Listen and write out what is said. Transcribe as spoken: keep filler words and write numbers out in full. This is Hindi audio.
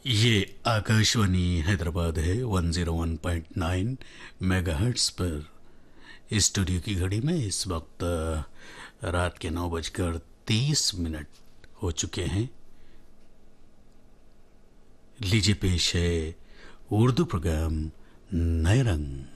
ये आकाशवाणी हैदराबाद है one zero one point nine megahertz पर। स्टूडियो की घड़ी में इस वक्त रात के नौ बजकर तीस मिनट हो चुके हैं। लीजिए पेश है उर्दू प्रोग्राम नए रंग।